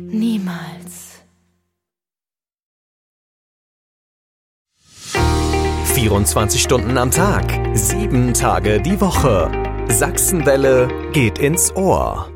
Niemals. 24 Stunden am Tag, 7 Tage die Woche. Sachsenwelle geht ins Ohr.